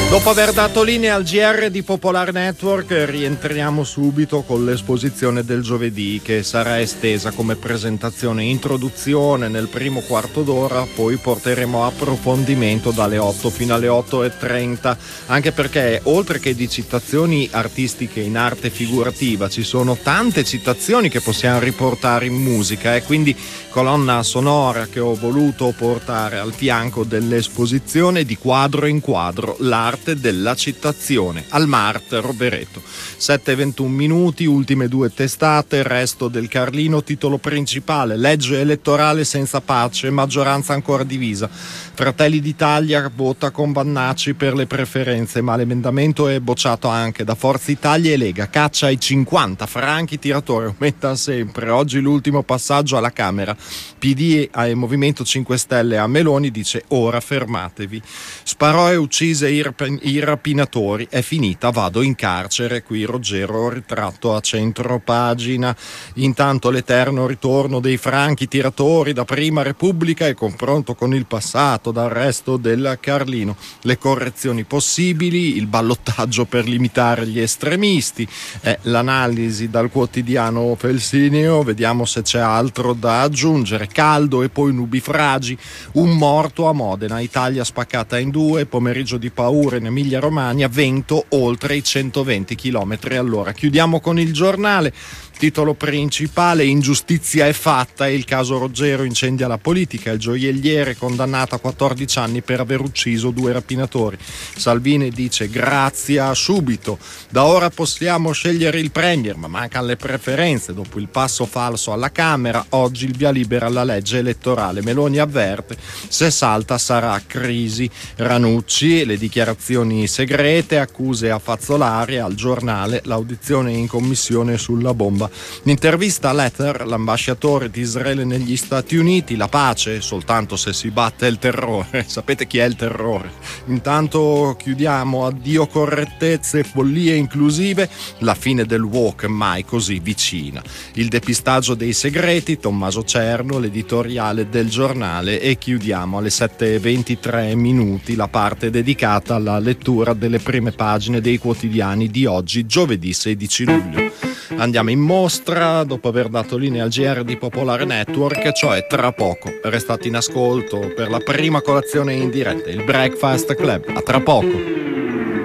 Dopo aver dato linea al GR di Popolare Network, rientriamo subito con l'esposizione del giovedì, che sarà estesa come presentazione e introduzione nel primo quarto d'ora, poi porteremo approfondimento dalle 8 fino alle 8:30, anche perché oltre che di citazioni artistiche in arte figurativa ci sono tante citazioni che possiamo riportare in musica, e quindi colonna sonora che ho voluto portare al fianco dell'esposizione di Quadro in Quadro, l'arte della citazione, al Mart Rovereto. 7:21 minuti, ultime due testate, resto del Carlino, titolo principale: legge elettorale senza pace, maggioranza ancora divisa. Fratelli d'Italia vota con Vannacci per le preferenze, ma l'emendamento è bocciato anche da Forza Italia e Lega. Caccia ai 50 franchi tiratori, aumenta sempre. Oggi l'ultimo passaggio alla Camera. PD e Movimento 5 Stelle a Meloni dice: ora fermatevi. Sparò e uccise i rapinatori, è finita, vado in carcere. Qui Ruggero, ritratto a centro pagina. Intanto l'eterno ritorno dei franchi tiratori da Prima Repubblica e confronto con il passato dal resto del Carlino. Le correzioni possibili, il ballottaggio per limitare gli estremisti, l'analisi dal quotidiano Felsineo. Vediamo se c'è altro da aggiungere. Caldo e poi nubifragi, un morto a Modena, Italia spaccata in due, pomeriggio di paura in Emilia Romagna, vento oltre i 120 km all'ora. Chiudiamo con il giornale. Titolo principale: ingiustizia è fatta, il caso Ruggero incendia la politica, il gioielliere condannato a 14 anni per aver ucciso 2 rapinatori. Salvini dice grazia subito, da ora possiamo scegliere il premier, ma mancano le preferenze. Dopo il passo falso alla Camera, oggi il via libera alla legge elettorale. Meloni avverte, se salta sarà crisi. Ranucci, le dichiarazioni segrete, accuse a Fazzolari, al giornale l'audizione in commissione sulla bomba. L'intervista a Letter, l'ambasciatore di Israele negli Stati Uniti: la pace soltanto se si batte il terrore. Sapete chi è il terrore? Intanto chiudiamo: addio correttezze, follie inclusive, la fine del woke mai così vicina. Il depistaggio dei segreti, Tommaso Cerno, l'editoriale del giornale, e chiudiamo alle 7:23 minuti la parte dedicata alla lettura delle prime pagine dei quotidiani di oggi, giovedì 16 luglio. Andiamo in mostra dopo aver dato linea al GR di Popolare Network, cioè tra poco. Restate in ascolto per la prima colazione in diretta, il Breakfast Club. A tra poco.